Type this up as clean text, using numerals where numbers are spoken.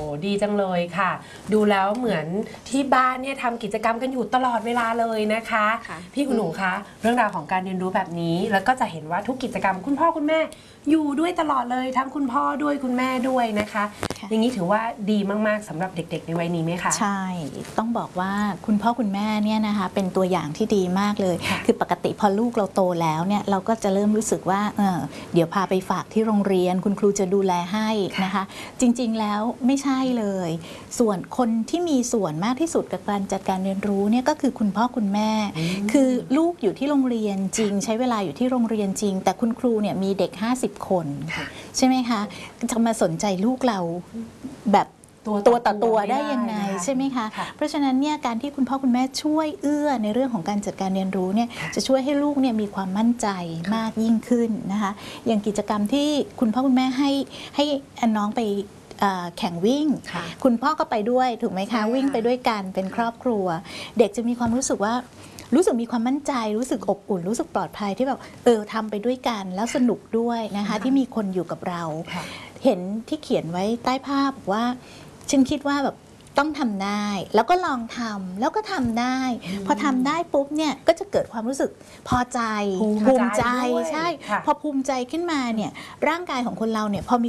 ดีจังเลยค่ะ ดูแล้วเหมือนที่บ้านเนี่ยทำกิจกรรมกันอยู่ตลอดเวลาเลยนะคะพี่คุณหนูคะเรื่องราวของการเรียนรู้แบบนี้แล้วก็จะเห็นว่าทุกกิจกรรมคุณพ่อคุณแม่อยู่ด้วยตลอดเลยทั้งคุณพ่อด้วยคุณแม่ด้วยนะคะอย่างนี้ถือว่าดีมากๆสำหรับเด็กๆในวัยนี้ไหมคะใช่ต้องบอกว่าคุณพ่อคุณแม่เนี่ยนะคะเป็นตัวอย่างที่ดีมากเลยคือปกติพอลูกเราโตแล้วเนี่ยเราก็จะเริ่มรู้สึกว่าเดี๋ยวพาไปฝากที่โรงเรียนคุณครูจะดูแลให้นะคะจริงๆแล้วไม่ใช่เลยส่วนคนที่มีส่วนมากที่สุดกับการจัดการเรียนรู้เนี่ยก็คือคุณพ่อคุณแม่คือลูกอยู่ที่โรงเรียนจริงใช้เวลาอยู่ที่โรงเรียนจริงแต่คุณครูเนี่ยมีเด็ก50 คนใช่ไหมคะจะมาสนใจลูกเราแบบตัวต่อตัวได้ยังไงใช่ไหมคะเพราะฉะนั้นเนี่ยการที่คุณพ่อคุณแม่ช่วยเอื้อในเรื่องของการจัดการเรียนรู้เนี่ยจะช่วยให้ลูกเนี่ยมีความมั่นใจมากยิ่งขึ้นนะคะอย่างกิจกรรมที่คุณพ่อคุณแม่ให้น้องไปแข่งวิ่งคุณพ่อก็ไปด้วยถูกไหมคะวิ่งไปด้วยกันเป็นครอบครัวเด็กจะมีความรู้สึกว่ามีความมั่นใจรู้สึกอบอุ่นรู้สึกปลอดภัยที่แบบทำไปด้วยกันแล้วสนุกด้วยนะคะที่มีคนอยู่กับเราเห็นที่เขียนไว้ใต้ภาพบอกว่าฉันคิดว่าแบบต้องทำได้แล้วก็ลองทำแล้วก็ทำได้พอทำได้ปุ๊บเนี่ยก็จะเกิดความรู้สึกพอใจภูมิใจใช่พอภูมิใจขึ้นมาเนี่ยร่างกายของคนเราเนี่ยพอมี